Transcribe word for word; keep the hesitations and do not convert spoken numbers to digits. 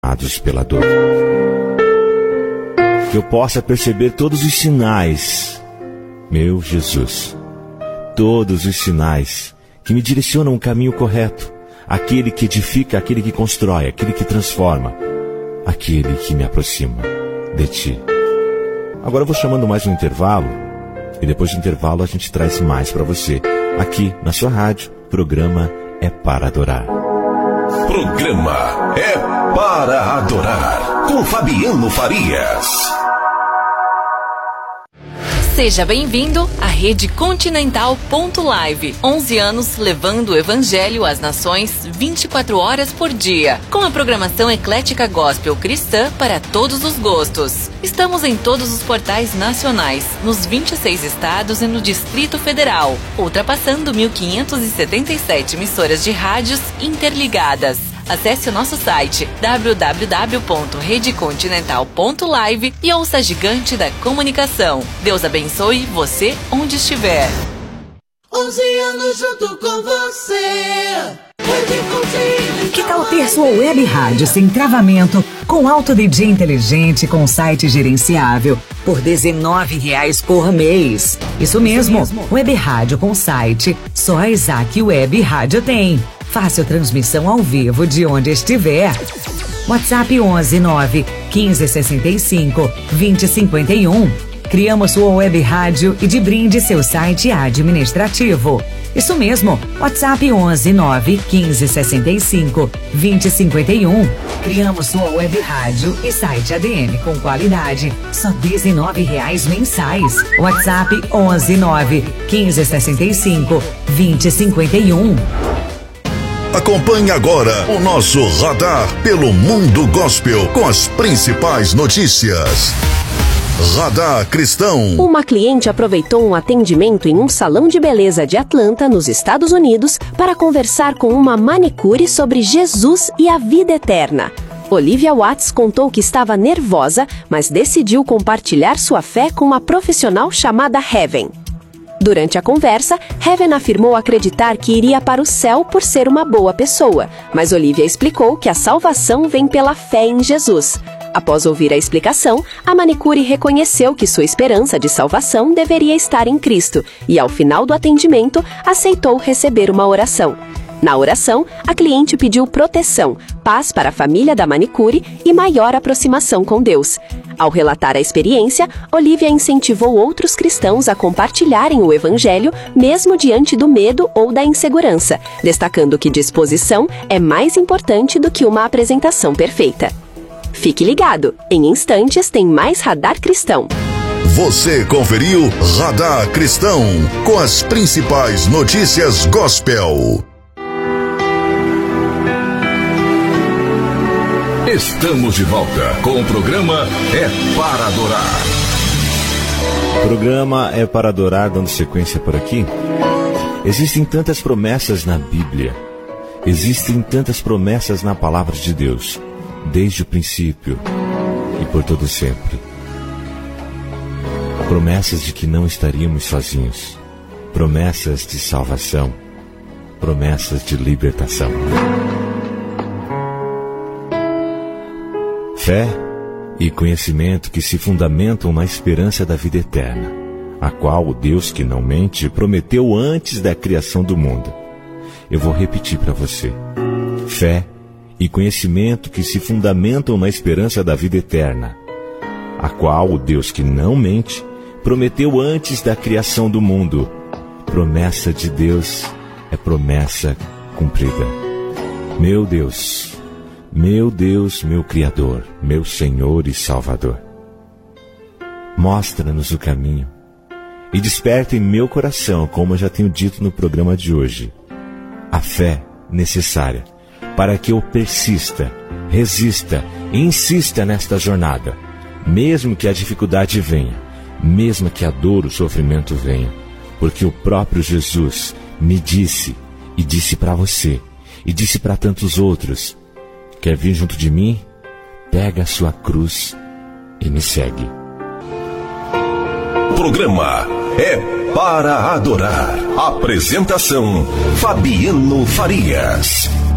pela dor. Que eu possa perceber todos os sinais, meu Jesus, todos os sinais que me direcionam o caminho correto, aquele que edifica, aquele que constrói, aquele que transforma, aquele que me aproxima de Ti. Agora eu vou chamando mais um intervalo, e depois do intervalo a gente traz mais para você, aqui na sua rádio. Programa É Para Adorar. Programa É Para Adorar, com Fabiano Farias. Seja bem-vindo à Rede Continental ponto live. onze anos levando o Evangelho às nações vinte e quatro horas por dia. Com a programação eclética gospel cristã para todos os gostos. Estamos em todos os portais nacionais, nos vinte e seis estados e no Distrito Federal, ultrapassando mil quinhentas e setenta e sete emissoras de rádios interligadas. Acesse o nosso site w w w ponto rede continental ponto live e ouça a gigante da comunicação. Deus abençoe você onde estiver. onze anos junto com você. Rede Continental. Que tal ter sua web rádio sem travamento, com alto D J inteligente, com site gerenciável, por dezenove reais por mês? Isso mesmo, Isso mesmo. Web rádio com site, só a Isaac Web Rádio tem. Fácil transmissão ao vivo de onde estiver. WhatsApp onze nove quinze sessenta e cinco vinte cinquenta e um. Criamos sua web rádio e de brinde seu site administrativo. Isso mesmo, WhatsApp onze nove quinze sessenta e cinco vinte cinquenta e um. Criamos sua web rádio e site A D M com qualidade, só dezenove reais mensais. WhatsApp onze nove quinze sessenta e cinco vinte cinquenta e um. Acompanhe agora o nosso radar pelo mundo gospel com as principais notícias. Radar Cristão. Uma cliente aproveitou um atendimento em um salão de beleza de Atlanta, nos Estados Unidos, para conversar com uma manicure sobre Jesus e a vida eterna. Olivia Watts contou que estava nervosa, mas decidiu compartilhar sua fé com uma profissional chamada Heaven. Durante a conversa, Heaven afirmou acreditar que iria para o céu por ser uma boa pessoa, mas Olivia explicou que a salvação vem pela fé em Jesus. Após ouvir a explicação, a manicure reconheceu que sua esperança de salvação deveria estar em Cristo e, ao final do atendimento, aceitou receber uma oração. Na oração, a cliente pediu proteção, paz para a família da manicure e maior aproximação com Deus. Ao relatar a experiência, Olivia incentivou outros cristãos a compartilharem o Evangelho, mesmo diante do medo ou da insegurança, destacando que disposição é mais importante do que uma apresentação perfeita. Fique ligado, em instantes tem mais Radar Cristão. Você conferiu Radar Cristão, com as principais notícias gospel. Estamos de volta com o programa É Para Adorar. O programa É Para Adorar, dando sequência por aqui. Existem tantas promessas na Bíblia. Existem tantas promessas na Palavra de Deus, desde o princípio e por todo sempre. Promessas de que não estaríamos sozinhos. Promessas de salvação. Promessas de libertação. Fé e conhecimento que se fundamentam na esperança da vida eterna, a qual o Deus que não mente prometeu antes da criação do mundo. Eu vou repetir para você. Fé e conhecimento que se fundamentam na esperança da vida eterna, a qual o Deus que não mente prometeu antes da criação do mundo. Promessa de Deus é promessa cumprida. Meu Deus, meu Deus, meu Criador, meu Senhor e Salvador, mostra-nos o caminho e desperta em meu coração, como eu já tenho dito no programa de hoje, a fé necessária para que eu persista, resista e insista nesta jornada, mesmo que a dificuldade venha, mesmo que a dor, o sofrimento venha, porque o próprio Jesus me disse, e disse para você, e disse para tantos outros: quer vir junto de mim? Pega a sua cruz e me segue. Programa É Para Adorar. Apresentação: Fabiano Farias.